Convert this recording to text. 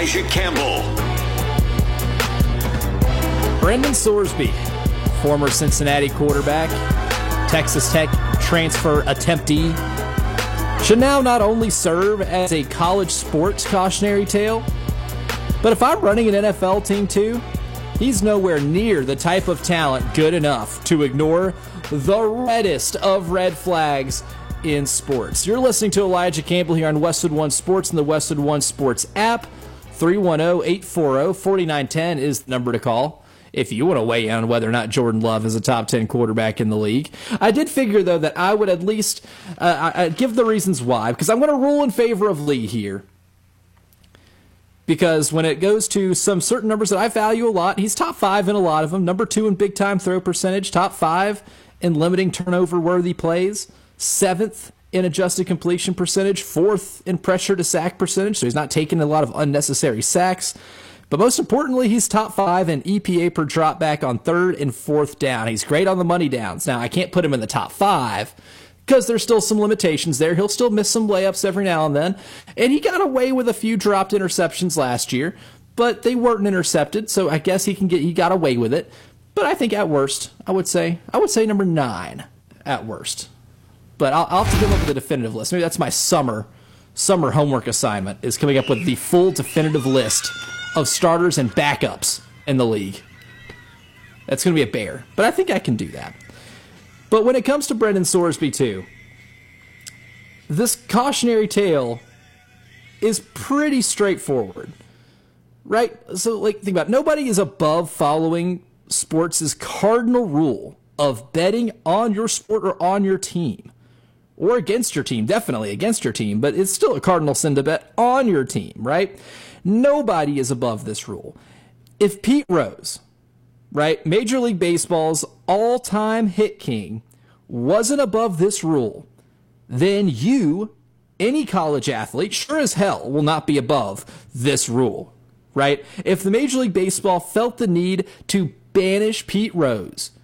Elijah Campbell. Brendan Sorsby, former Cincinnati quarterback, Texas Tech transfer attemptee, should now not only serve as a college sports cautionary tale, but if I'm running an NFL team too, he's nowhere near the type of talent good enough to ignore the reddest of red flags in sports. You're listening to Elijah Campbell here on Westwood One Sports and the Westwood One Sports app. 310-840-4910 is the number to call if you want to weigh in on whether or not Jordan Love is a top 10 quarterback in the league. I did figure, though, that I would at least give the reasons why, because I'm going to rule in favor of Lee here. Because when it goes to some certain numbers that I value a lot, he's top 5 in a lot of them. Number 2 in big-time throw percentage, top 5 in limiting turnover-worthy plays, 7th in adjusted completion percentage, 4th in pressure to sack percentage, so he's not taking a lot of unnecessary sacks. But most importantly, he's top 5 in EPA per drop back on 3rd and 4th down. He's great on the money downs. Now, I can't put him in the top 5 because there's still some limitations there. He'll still miss some layups every now and then. And he got away with a few dropped interceptions last year, but they weren't intercepted, so I guess he got away with it. But I think at worst, I would say number 9 at worst. But I'll have to come up with a definitive list. Maybe that's my summer homework assignment, is coming up with the full definitive list of starters and backups in the league. That's going to be a bear, but I think I can do that. But when it comes to Brendan Sorsby, too, this cautionary tale is pretty straightforward, right? So, think about it. Nobody is above following sports' cardinal rule of betting on your sport or on your team. Or against your team, definitely against your team, but it's still a cardinal sin to bet on your team, right? Nobody is above this rule. If Pete Rose, right, Major League Baseball's all-time hit king, wasn't above this rule, then you, any college athlete, sure as hell will not be above this rule, right? If the Major League Baseball felt the need to banish Pete Rose